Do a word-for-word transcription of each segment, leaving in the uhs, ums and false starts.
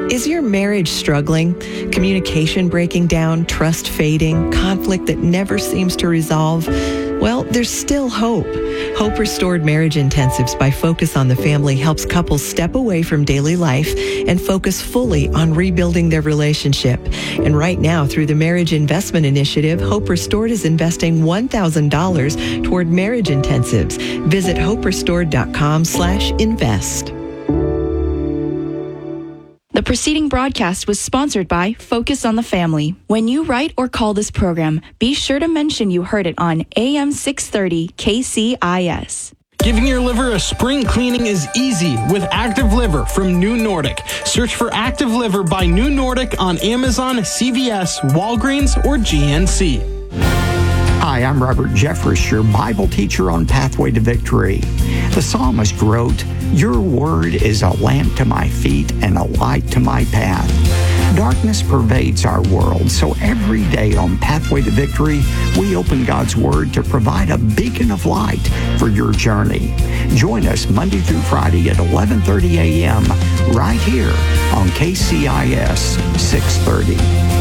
Is your marriage struggling? Communication breaking down, trust fading, conflict that never seems to resolve? Well, there's still hope. Hope Restored Marriage Intensives by Focus on the Family helps couples step away from daily life and focus fully on rebuilding their relationship. And right now, through the Marriage Investment Initiative, Hope Restored is investing one thousand dollars toward marriage intensives. Visit hoperestored.com slash invest. The preceding broadcast was sponsored by Focus on the Family. When you write or call this program, be sure to mention you heard it on A M six thirty K C I S. Giving your liver a spring cleaning is easy with Active Liver from New Nordic. Search for Active Liver by New Nordic on Amazon, C V S, Walgreens, or G N C. Hi, I'm Robert Jeffress, your Bible teacher on Pathway to Victory. The psalmist wrote, "Your word is a lamp to my feet and a light to my path." Darkness pervades our world, so every day on Pathway to Victory, we open God's Word to provide a beacon of light for your journey. Join us Monday through Friday at eleven thirty a.m. right here on K C I S six thirty.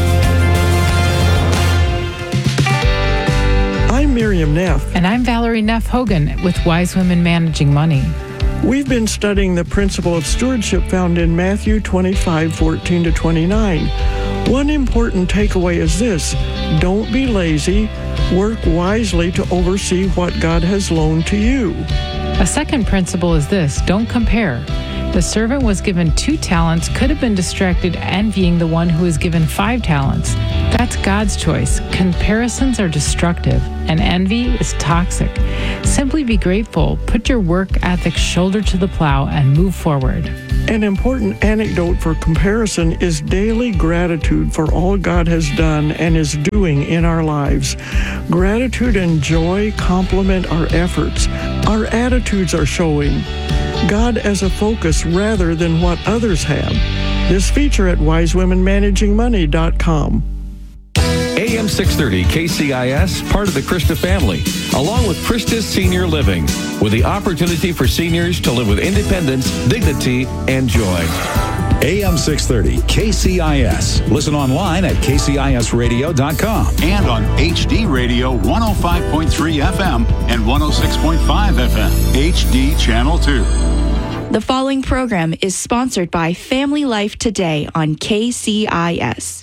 I'm Miriam Neff. And I'm Valerie Neff Hogan with Wise Women Managing Money. We've been studying the principle of stewardship found in Matthew twenty-five, fourteen to twenty-nine. One important takeaway is this: don't be lazy. Work wisely to oversee what God has loaned to you. A second principle is this: don't compare. The servant was given two talents, could have been distracted envying the one who was given five talents. That's God's choice. Comparisons are destructive, and envy is toxic. Simply be grateful, put your work ethic shoulder to the plow, and move forward. An important anecdote for comparison is daily gratitude for all God has done and is doing in our lives. Gratitude and joy complement our efforts. Our attitudes are showing God as a focus rather than what others have. This feature at wise women managing money dot com. A M six thirty K C I S, part of the Christa family, along with Christa's Senior Living, with the opportunity for seniors to live with independence, dignity, and joy. A M six thirty K C I S. Listen online at K C I S radio dot com and on H D Radio one oh five point three F M and one oh six point five F M, H D Channel two. The following program is sponsored by Family Life Today on K C I S.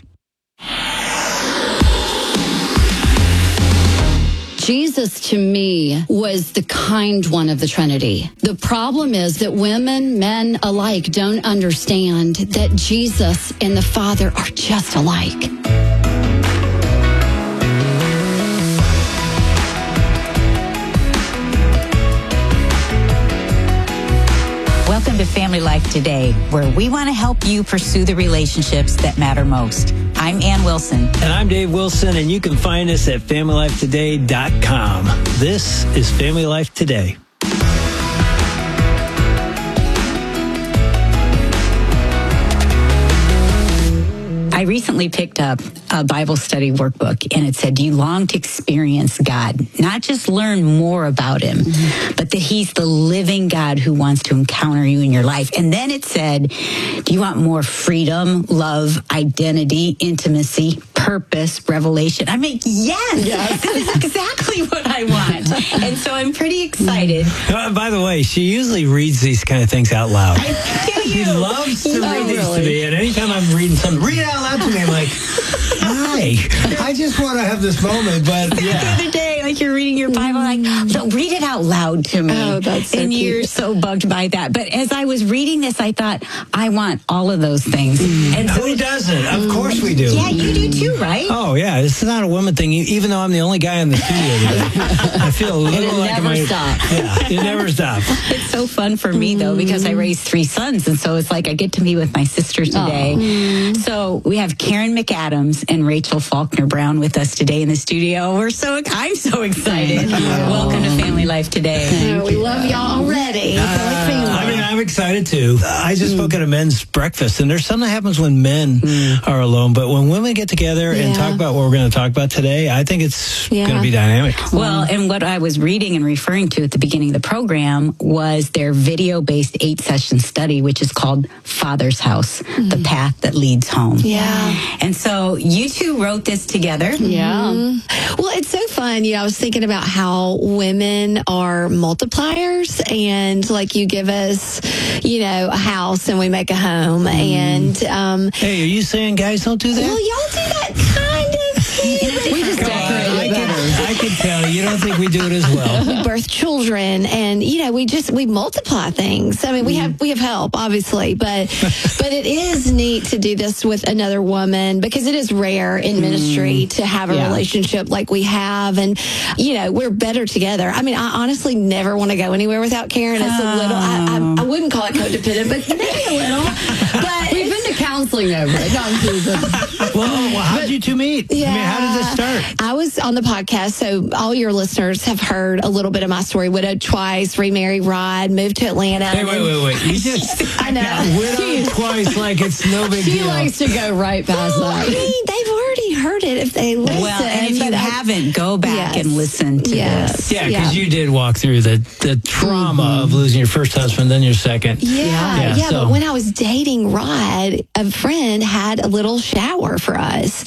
Jesus, to me, was the kind one of the Trinity. The problem is that women, men alike, don't understand that Jesus and the Father are just alike. Welcome to Family Life Today, where we want to help you pursue the relationships that matter most. I'm Ann Wilson. And I'm Dave Wilson, and you can find us at family life today dot com. This is Family Life Today. I recently picked up a Bible study workbook, and it said, do you long to experience God? Not just learn more about him, mm-hmm. but that he's the living God who wants to encounter you in your life. And then it said, do you want more freedom, love, identity, intimacy, purpose, revelation? I mean, yes, yes. This is exactly what I want. And so I'm pretty excited. Uh, by the way, she usually reads these kind of things out loud. I do. She loves to oh, read these really? to me, and anytime I'm reading something, read it out loud to me, I'm like, hi, I just want to have this moment, but yeah. The other day, like you're reading your Bible, like, no, read it out loud to me. Oh, that's so And cute. You're so bugged by that. But as I was reading this, I thought, I want all of those things. Mm. And Who doesn't? Of course we do. Yeah, you do too, right? Oh, yeah. This is not a woman thing, even though I'm the only guy in the studio today. I feel a little and it like never my, stops. Yeah, it never stops. It's so fun for me, though, because I raised three sons. And so it's like I get to be with my sister today. Oh. So we have Karen McAdams and Rachel Faulkner Brown with us today in the studio. We're so, I'm so so excited. Welcome to Family Life Today. Oh, we love y'all already. Uh, I mean, I'm excited too. I just Mm. spoke at a men's breakfast, and there's something that happens when men Mm. are alone. But when women get together and Yeah. talk about what we're going to talk about today, I think it's Yeah. going to be dynamic. Well, and what I was reading and referring to at the beginning of the program was their video-based eight-session study, which is called Father's House, the path that leads home. Yeah. And so you two wrote this together. Yeah. Well, it's so fun. You know, I was thinking about how women are multipliers, and like you give us, you know, a house and we make a home. And um, Hey, are you saying guys don't do that? well, y'all do that kind of. We just decorate I it can, better. I can tell you don't think we do it as well. We birth children, and you know, we just we multiply things. I mean, we have we have help, obviously, but but it is neat to do this with another woman because it is rare in ministry to have a Yeah. relationship like we have, and you know, we're better together. I mean, I honestly never want to go anywhere without Karen. It's a little. I, I, I wouldn't call it codependent, but maybe a little. But we've been to counseling over it. No, I'm teasing. Well, well how did you two meet? Yeah. I mean, how did this start? I was on the podcast, so all your listeners have heard a little bit of my story. Widowed twice, remarried Rod, moved to Atlanta. Hey, wait, wait, wait. You just I know. widowed twice like it's no big She deal. likes to go right past Well, I that. mean, they've already heard it if they listen. Well, and if you but I- haven't, go back Yes. and listen to Yes. this. Yeah, because you did walk through the, the trauma of losing your first husband, then your second. Yeah, yeah, so- but when I was dating Rod, a friend had a little shower for us,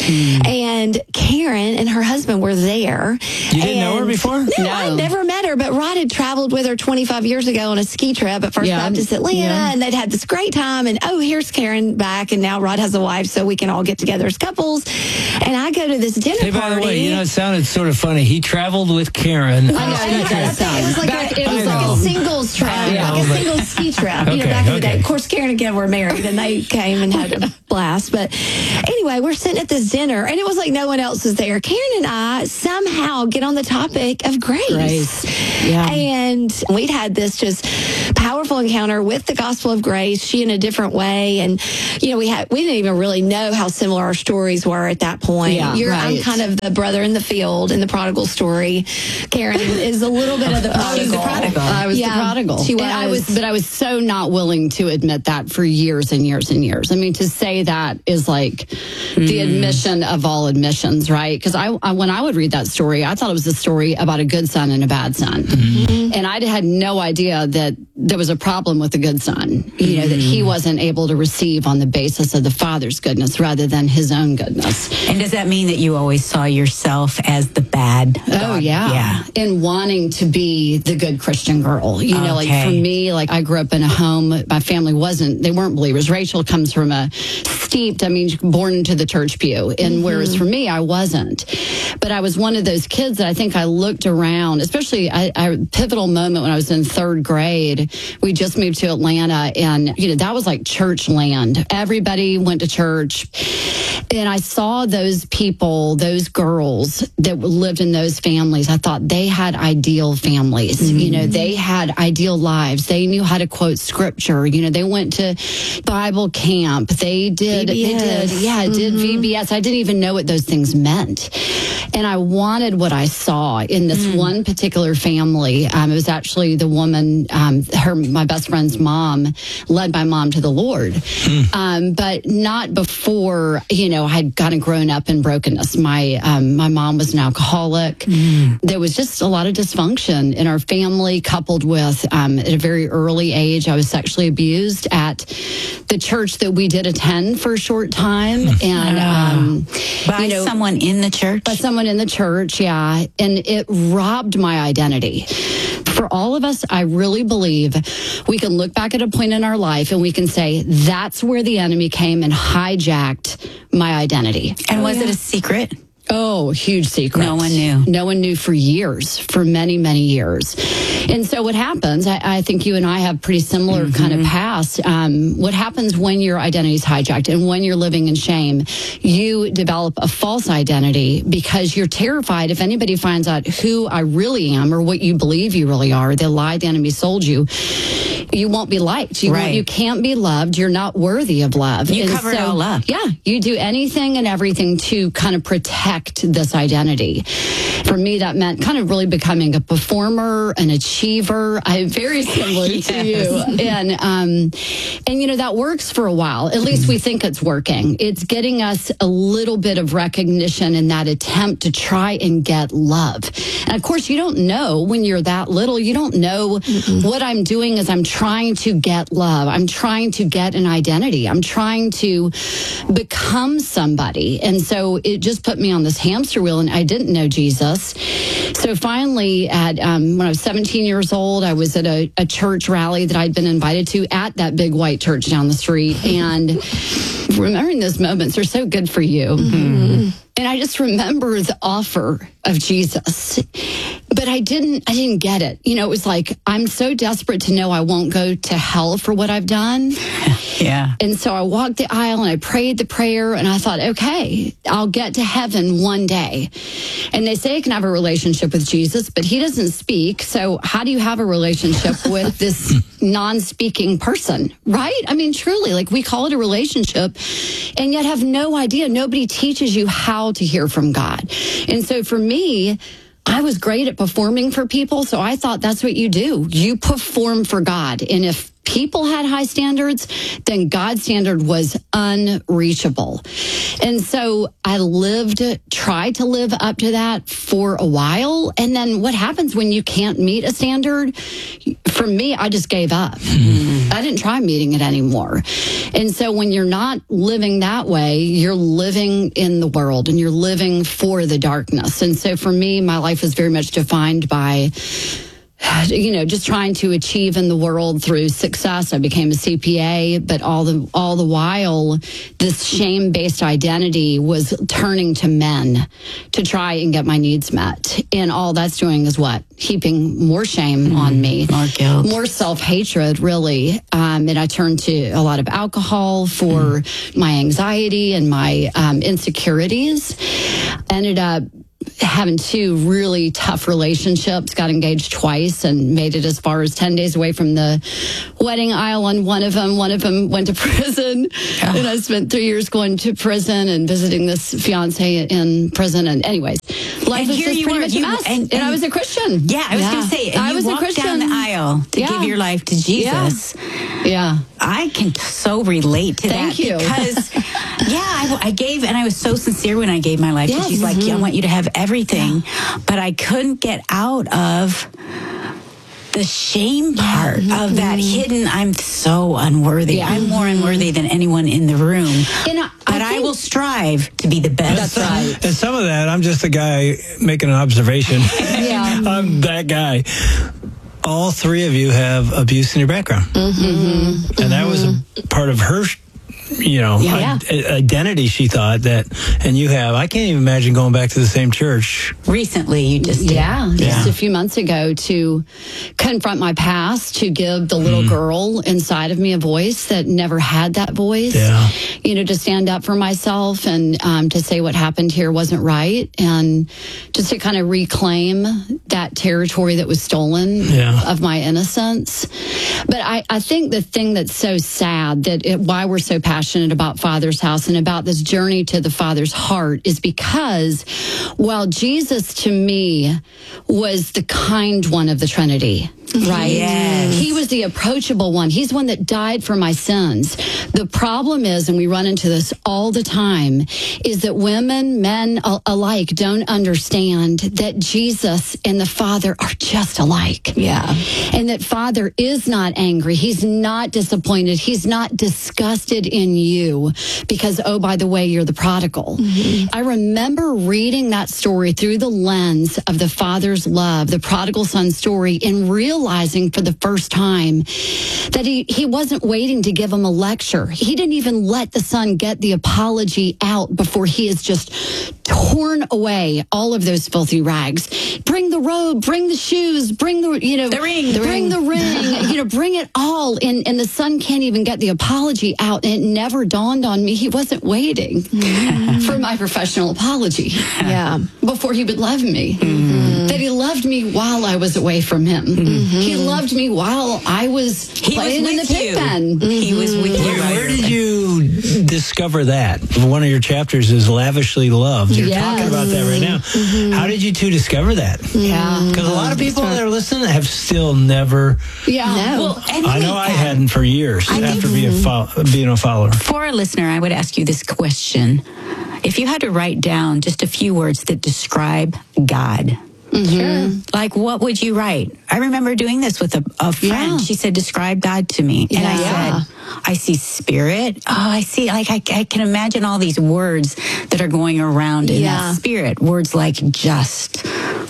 and Karen and her husband were there. You didn't know her And- before? No, No. I'd never met her, but Rod had traveled with her twenty-five years ago on a ski trip at First Yeah. Baptist Atlanta, Yeah. and they'd had this great time, and oh, here's Karen back, and now Rod has a wife, so we can all get together as couples. And I go to this dinner Hey, by party. the way, you know, it sounded sort of funny. He traveled with Karen. I know, it does sound. It was like, Back- a, it was I like know. a singles trip, I like know, a but- single ski trip. You know, Okay, back in the okay. day. Of course, Karen and Ken were married, and they came and had a blast. But anyway, we're sitting at this dinner, and it was like no one else was there. Karen and I somehow get on the topic of grace, Grace. Yeah. and we'd had this just powerful encounter with the gospel of grace. She in a different way, and you know, we had we didn't even really know how similar our stories were at that point. Yeah, You're, I'm right. kind of the brother in the field in the prodigal story. Karen is a little bit of the I was the prodigal. prodigal. I was Yeah, the prodigal. she And I was. was, but I was so not willing to admit that for years and years and years. I mean, to say that is like the admission of all admissions, right? Because I, I, when I would read that story, I thought it was a story about a good son and a bad son, and I had no idea that there was a problem with the good son. You know, that he wasn't able to receive on the basis of the father's goodness rather than his own goodness. And does that mean that you always saw yourself as the bad? Oh daughter? yeah. Yeah. And wanting to be the good Christian girl. You know, like Okay. for me, like I grew up in a home, my family wasn't, they weren't believers. Rachel comes from a steeped, I mean, born into the church pew. And whereas for me, I wasn't. But I was one of those kids that I think I looked around, especially a, a pivotal moment when I was in third grade. We just moved to Atlanta, and, you know, that was like church land. Everybody went to church. And I saw those people, those girls that lived in those families. I thought they had ideal families. Mm-hmm. You know, they had ideal lives. They knew how to quote scripture. You know, they went to Bible camp. They did, V B S. they did, yeah, mm-hmm. did V B S. I didn't even know what those things meant. And I wanted what I saw in this mm. one particular family. Um, it was actually the woman, um, her, my best friend's mom, led my mom to the Lord. Mm. Um, but not before, you know, I had kind of grown up in brokenness. My, um, my mom was an alcoholic. Mm. There was just a lot of dysfunction in our family, coupled with, um, at a very early age, I was sexually abused at the church that we did attend for a short time. And, um, by you know, someone in the church? By someone in the church, yeah. And it robbed my identity. For all of us, I really believe we can look back at a point in our life and we can say, that's where the enemy came and hijacked my identity. And was it a secret? Oh, huge secret. No one knew. No one knew for years, for many, many years. And so what happens, I, I think you and I have pretty similar mm-hmm. kind of past. Um, what happens when your identity is hijacked and when you're living in shame, you develop a false identity because you're terrified if anybody finds out who I really am or what you believe you really are, the lie the enemy sold you, you won't be liked. You, right. won't, you can't be loved. You're not worthy of love. You and cover it so, all up. Yeah. You do anything and everything to kind of protect protect this identity. For me, that meant kind of really becoming a performer, an achiever. I'm very similar yes. to you. And, um, and, you know, that works for a while. At least we think it's working. It's getting us a little bit of recognition in that attempt to try and get love. And of course, you don't know when you're that little. You don't know mm-hmm. what I'm doing is I'm trying to get love. I'm trying to get an identity. I'm trying to become somebody. And so it just put me on this hamster wheel, and I didn't know Jesus. So finally, at um, when I was seventeen years old, I was at a, a church rally that I'd been invited to at that big white church down the street. And remembering those moments are so good for you. Mm-hmm. And I just remember the offer of Jesus, but I didn't, I didn't get it. You know, it was like, I'm so desperate to know I won't go to hell for what I've done. Yeah. And so I walked the aisle and I prayed the prayer, and I thought, okay, I'll get to heaven one day. And they say you can have a relationship with Jesus, but he doesn't speak. So how do you have a relationship with this non-speaking person, right? I mean, truly, like, we call it a relationship and yet have no idea. Nobody teaches you how to hear from God. And so for me, I was great at performing for people. So I thought that's what you do. You perform for God. And if people had high standards, then God's standard was unreachable. And so I lived, tried to live up to that for a while. And then what happens when you can't meet a standard? For me, I just gave up. Mm-hmm. I didn't try meeting it anymore. And so when you're not living that way, you're living in the world and you're living for the darkness. And so for me, my life was very much defined by, you know, just trying to achieve in the world through success. I became a C P A, but all the all the while, this shame-based identity was turning to men to try and get my needs met. And all that's doing is what? Heaping more shame mm, on me. More guilt. More self-hatred, really. Um, and I turned to a lot of alcohol for mm. my anxiety and my um, insecurities. Ended up having two really tough relationships, got engaged twice and made it as far as ten days away from the wedding aisle on one of them. One of them went to prison. Oh. And I spent three years going to prison and visiting this fiance in prison. And anyways, life and was just pretty were, much you, a mess. And, and, and I was a Christian. Yeah, I was yeah. going to say, and I you was walked a Christian down the aisle to yeah. give your life to Jesus. Yeah. yeah. I can so relate to Thank that you. because, yeah, I, I gave, and I was so sincere when I gave my life. Yes. She's mm-hmm. like, yeah, I want you to have everything. Yeah. But I couldn't get out of the shame part mm-hmm. of that hidden, I'm so unworthy. Yeah. I'm more unworthy than anyone in the room. And I, but I, I will strive to be the best. That's right. And some of that, I'm just a guy making an observation. Yeah. I'm that guy. All three of you have abuse in your background. Mm-hmm. And that was a part of her, you know, yeah. I- identity, she thought that, and you have. I can't even imagine going back to the same church. Recently, you just did. Yeah, yeah. just a few months ago to confront my past, to give the little mm. girl inside of me a voice that never had that voice. Yeah. You know, to stand up for myself and um, to say what happened here wasn't right, and just to kind of reclaim that territory that was stolen yeah. of my innocence. But I, I think the thing that's so sad, that it, why we're so passionate about Father's House and about this journey to the Father's heart, is because while Jesus to me was the kind one of the Trinity, right? Yes. He was the approachable one. He's one that died for my sins. The problem is, and we run into this all the time, is that women, men alike don't understand that Jesus and the Father are just alike. Yeah. And that Father is not angry. He's not disappointed. He's not disgusted in you because, oh, by the way, you're the prodigal. Mm-hmm. I remember reading that story through the lens of the Father's love, the prodigal son story, and realizing for the first time that he, he wasn't waiting to give him a lecture. He didn't even let the son get the apology out before he has just torn away all of those filthy rags. Bring the robe, bring the shoes, bring the, you know, the ring, the bring ring. the ring, you know, bring it all. And, and the son can't even get the apology out. And it never dawned on me he wasn't waiting mm-hmm. for my professional apology. Yeah. Before he would love me. Mm-hmm. That he loved me while I was away from him. Mm-hmm. He loved me while I was he playing was in the pig pen. Mm-hmm. He was with you. Where, where did you dis- discover that? One of your chapters is lavishly loved. You're Yes. talking about that right now. Mhm. How did you two discover that? Yeah. Because a lot of people that are listening have still never. Yeah. No. Well, and I let know me I add- hadn't for years I after think- being, fo- being a follower. For our listener, I would ask you this question. If you had to write down just a few words that describe God, Sure. like what would you write? I remember doing this with a, a friend. Yeah. She said, describe God to me. And I Yeah. said, I see spirit. Oh, I see, like, I, I can imagine all these words that are going around in Yeah. that spirit. Words like just,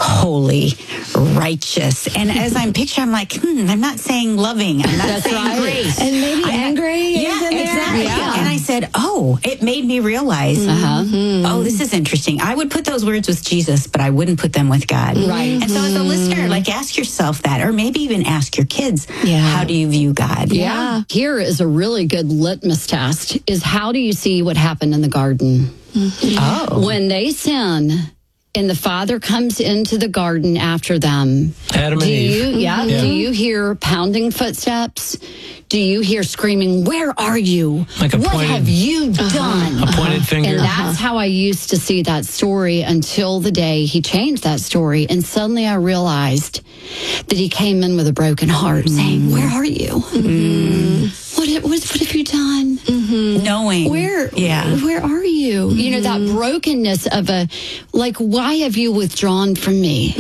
holy, righteous. And as I'm picturing, I'm like, hmm, I'm not saying loving. I'm not That's saying right. grace. And maybe I- angry is Yeah, in there. exactly. Yeah. And I said, oh, it made me realize, Uh-huh. oh, this is interesting. I would put those words with Jesus, but I wouldn't put them with God. Right. And so as a listener, like ask yourself that, or maybe even ask your kids, Yeah. how do you view God? Yeah. Here is a really good litmus test is how do you see what happened in the garden? Oh. When they sin and the Father comes into the garden after them, Adam and do Eve. you yeah, Yeah. do you hear pounding footsteps? Do you hear screaming, "Where are you? Like a what pointed- have you done?" A pointed finger. And that's how I used to see that story until the day he changed that story. And suddenly I realized that he came in with a broken heart saying, "Where are you? What, what, what have you done? Knowing. Where, Yeah. where are you? You know, that brokenness of a, like, why have you withdrawn from me?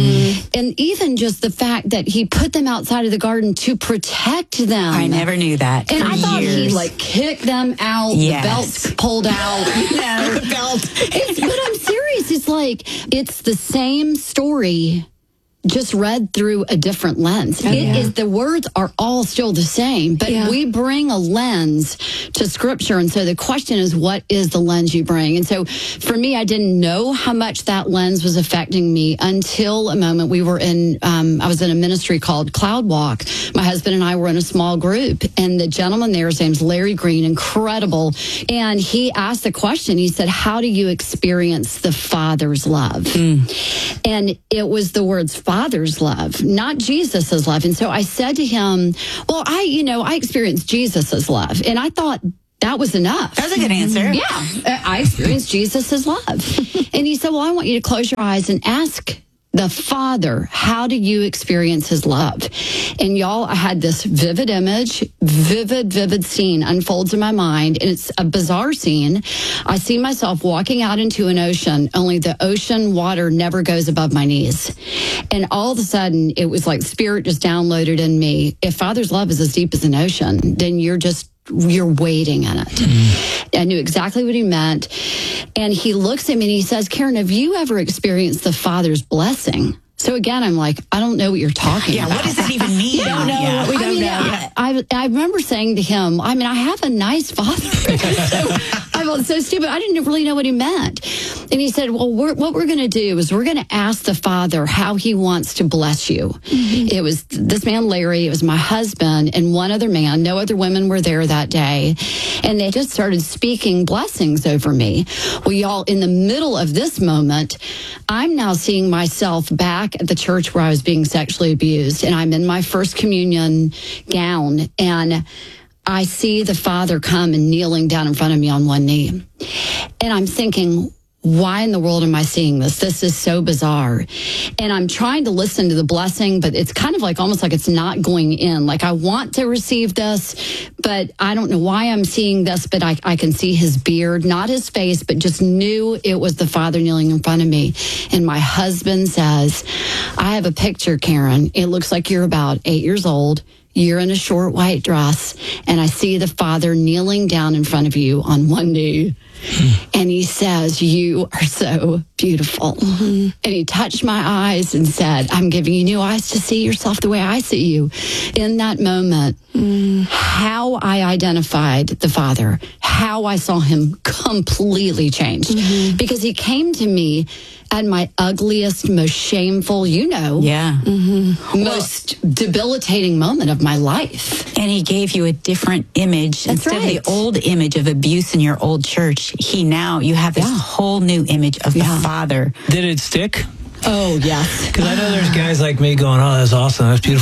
And even just the fact that he put them outside of the garden to protect them. I never knew that. And for I thought years. he like kicked them out, Yes. the belts pulled out. No, the belt. It's, but I'm serious. It's like, it's the same story, just read through a different lens. It is the words are all still the same, but Yeah. we bring a lens to scripture. And so the question is, what is the lens you bring? And so for me, I didn't know how much that lens was affecting me until a moment we were in, um, I was in a ministry called Cloud Walk. My husband and I were in a small group, and the gentleman there, his name's Larry Green, incredible. And he asked the question, he said, how do you experience the Father's love? And it was the words Father's love, not Jesus's love. And so I said to him, well, I, you know, I experienced Jesus's love. And I thought that was enough. That was a good answer. Yeah. I experienced Jesus's love. And he said, well, I want you to close your eyes and ask the Father, how do you experience his love? And y'all, I had this vivid image, vivid, vivid scene unfolds in my mind. And it's a bizarre scene. I see myself walking out into an ocean, only the ocean water never goes above my knees. And all of a sudden, it was like Spirit just downloaded in me. If Father's love is as deep as an ocean, then you're just you're wading in it. Mm-hmm. I knew exactly what he meant. And he looks at me and he says, Karen, have you ever experienced the Father's blessing? So again, I'm like, I don't know what you're talking Yeah, about. what does that even mean? We don't know. Yeah. We don't I mean, know. I, I, I remember saying to him, I mean, I have a nice father. so I felt so stupid. I didn't really know what he meant. And he said, well, we're, what we're going to do is we're going to ask the Father how he wants to bless you. Mm-hmm. It was this man, Larry, it was my husband and one other man. No other women were there that day. And they just started speaking blessings over me. Well, y'all, in the middle of this moment, I'm now seeing myself back at the church where I was being sexually abused. And I'm in my first communion gown. And I see the Father come and kneeling down in front of me on one knee. And I'm thinking, why in the world am I seeing this? This is so bizarre. And I'm trying to listen to the blessing, but it's kind of like almost like it's not going in. Like I want to receive this, but I don't know why I'm seeing this, but I, I can see his beard, not his face, but just knew it was the Father kneeling in front of me. And my husband says, I have a picture, Karen. It looks like you're about eight years old. You're in a short white dress, and I see the Father kneeling down in front of you on one knee. And he says, you are so beautiful. Mm-hmm. And he touched my eyes and said, I'm giving you new eyes to see yourself the way I see you. In that moment, mm. how I identified the Father, how I saw him completely changed. Mm-hmm. Because he came to me at my ugliest, most shameful, you know, yeah, mm-hmm, most well, debilitating moment of my life. And he gave you a different image. That's Instead right. of the old image of abuse in your old church, he now, you have this yeah. whole new image of yeah. the Father. Did it stick? Oh, yes. Because I know there's guys like me going, oh, that's awesome, that's beautiful.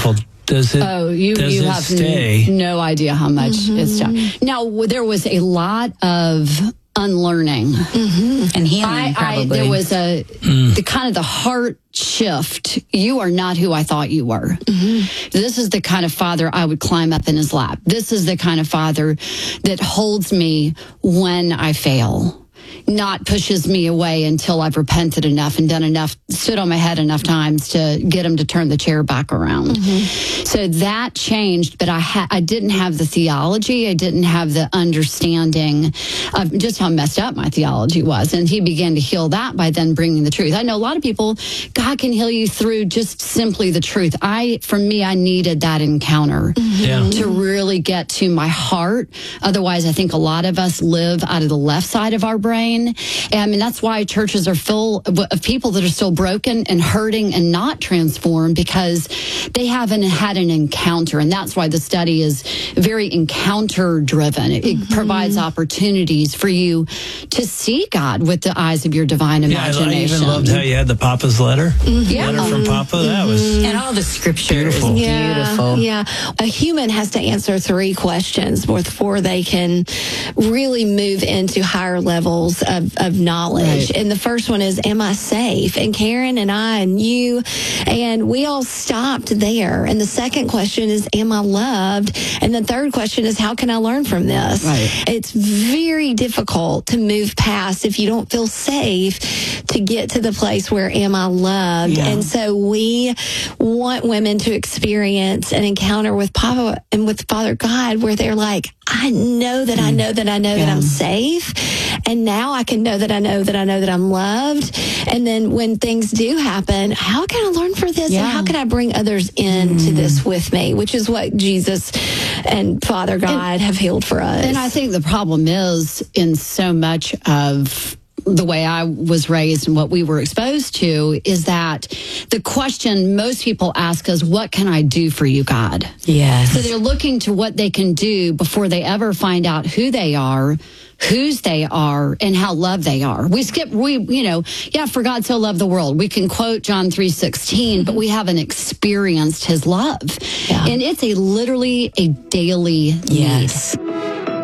does it? Oh, you does you it have stay? n- no idea how much Mm-hmm. it's done. Now w- there was a lot of unlearning Mm-hmm. and healing. I, I, probably there was a Mm. the kind of the heart shift. You are not who I thought you were. Mm-hmm. This is the kind of father I would climb up in his lap. This is the kind of father that holds me when I fail. Not pushes me away until I've repented enough and done enough, stood on my head enough times to get him to turn the chair back around. Mm-hmm. So that changed, but I ha- I didn't have the theology. I didn't have the understanding of just how messed up my theology was. And he began to heal that by then bringing the truth. I know a lot of people, God can heal you through just simply the truth. I, for me, I needed that encounter Yeah. to really get to my heart. Otherwise, I think a lot of us live out of the left side of our brain. And I mean, that's why churches are full of, of people that are still broken and hurting and not transformed because they haven't had an encounter. And that's why the study is very encounter driven. It, it provides opportunities for you to see God with the eyes of your divine Yeah, I, I imagination. even loved how you had the Papa's letter. Yeah. Letter from Papa. That was and all the scriptures. Beautiful. Yeah, Beautiful. Yeah. A human has to answer three questions before they can really move into higher levels of, of knowledge. Right. And the first one is, am I safe? And Karen and I and you, and we all stopped there. And the second question is, am I loved? And the third question is, how can I learn from this? Right. It's very difficult to move past if you don't feel safe to get to the place where am I loved? Yeah. And so we want women to experience an encounter with Papa and with Father God where they're like, I know that I know that I know that I'm safe. And now I can know that I know that I know that I'm loved. And then when things do happen, how can I learn from this? Yeah. And how can I bring others into this with me? Which is what Jesus and Father God have healed for us. And I think the problem is in so much of the way I was raised and what we were exposed to is that the question most people ask is, what can I do for you, God? Yes. So they're looking to what they can do before they ever find out who they are, whose they are, and how loved they are. We skip, we, you know, yeah, for God so loved the world. We can quote John three sixteen, but we haven't experienced his love. Yeah. And it's a literally a daily Yes. need.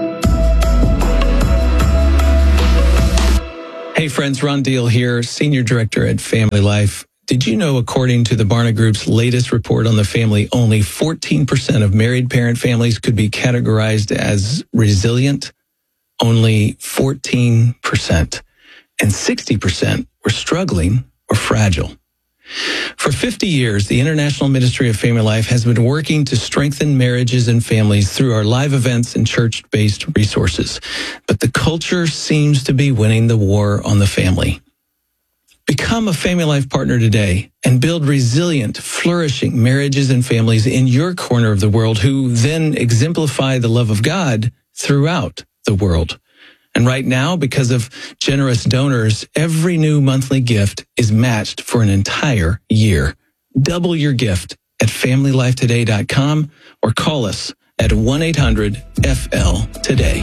Hey friends, Ron Deal here, Senior Director at Family Life. Did you know, according to the Barna Group's latest report on the family, only fourteen percent of married parent families could be categorized as resilient? Only fourteen percent. And sixty percent were struggling or fragile. For fifty years, the International Ministry of Family Life has been working to strengthen marriages and families through our live events and church-based resources. But the culture seems to be winning the war on the family. Become a Family Life partner today and build resilient, flourishing marriages and families in your corner of the world who then exemplify the love of God throughout the world. And right now, because of generous donors, every new monthly gift is matched for an entire year. Double your gift at family life today dot com or call us at one eight hundred F L today.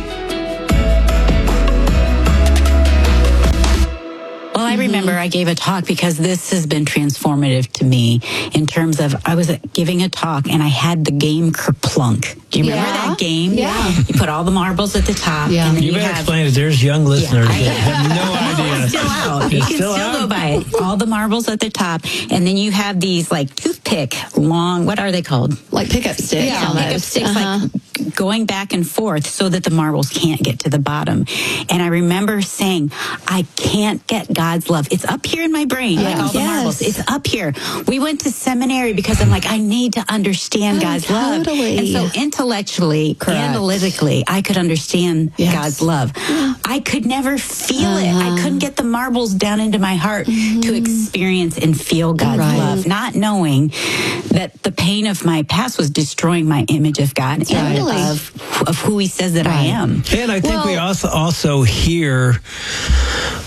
Well, I remember I gave a talk because this has been transformative to me in terms of I was giving a talk and I had the game Kerplunk. Do you remember Yeah. that game? Yeah. You put all the marbles at the top. Yeah. And then You you, better have, explain it. There's young listeners I- that have no idea. It's still out. You It's can still still, out? go by it. All the marbles at the top. And then you have these like toothpick long, what are they called? like pickup sticks. Yeah, almost. pickup sticks, Uh-huh. like going back and forth so that the marbles can't get to the bottom. And I remember saying, I can't get God's love. It's up here in my brain, like all the Yes. marbles. It's up here. We went to seminary because I'm like, I need to understand Oh, God's love. totally. And so intellectually, Correct. analytically, I could understand Yes. God's love. I could never feel it. I couldn't get the marbles down into my heart to experience and feel God's Right. love, not knowing that the pain of my past was destroying my image of God and Totally. of, of who he says that I am. And I think we also also hear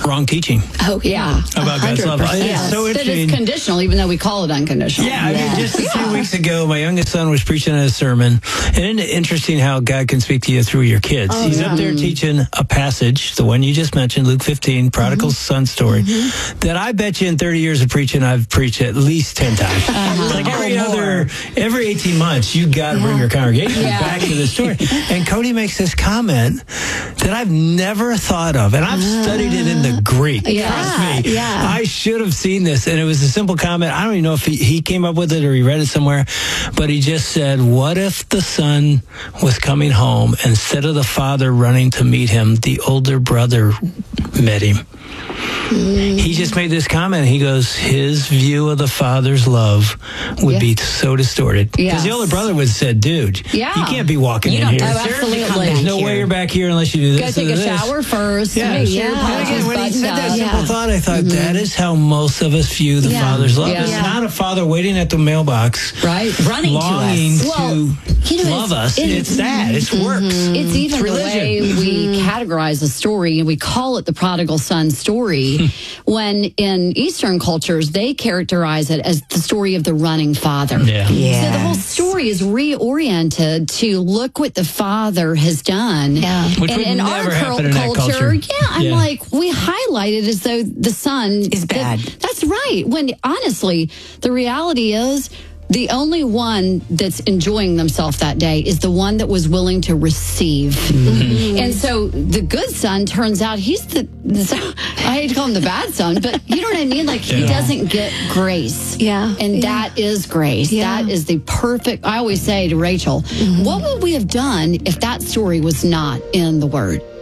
wrong teaching. Oh, yeah. About God's love. It's Yes. so That interesting. is conditional, even though we call it unconditional. Yeah, I mean, just a Yeah. few weeks ago, my youngest son was preaching a sermon, and isn't it interesting how God can speak to you through your kids? Oh, He's yeah. up there teaching a passage, the one you just mentioned, Luke fifteen, prodigal son story, that I bet you in thirty years of preaching, I've preached at least ten times. Like every other, every eighteen months, you got to bring your congregation Yeah. back to the story. And Cody makes this comment that I've never thought of, and I've studied it in the Greek. Yeah, Trust me, yeah. I should have seen this, and it was a simple comment. I don't even know if he, he came up with it or he read it somewhere, but he just said, what if the son was coming home, instead of the father running to meet him, the older brother met him? He just made this comment. He goes, his view of the father's love would Yeah. be so distorted. Because Yes. the older brother would have said, dude, Yeah. you can't be walking You in don't here. deserve to come Absolutely. There's back no way here. you're back here unless you do Go this. take a this. shower first. Yeah, Make sure sure. your And polish again, is when he buttoned said that up. simple Yeah. thought, I thought that is how most of us view the Yeah. Father's love. Yeah. It's Yeah. not a father waiting at the mailbox, Right. Running to us. longing to, Well, you know, love it's- us. it's- It's that. It's works. It's even It's the way religion. we categorize a story, and we call it the prodigal son story, when in Eastern cultures, they characterize it as the story of the running father. Yeah. So the whole story is reoriented to look what the father has done. Yeah. Which and would in our never cul- happen in that culture. yeah, I'm Yeah. like, we highlight it as though the son Is bad. that- that's right. When honestly, the reality is, the only one that's enjoying themselves that day is the one that was willing to receive. Mm-hmm. And so the good son turns out he's the, the- I hate to call him the bad son, but you know what I mean? Like he Yeah. doesn't get grace. Yeah. And Yeah. that is grace. Yeah. That is the perfect, I always say to Rachel, what would we have done if that story was not in the Word?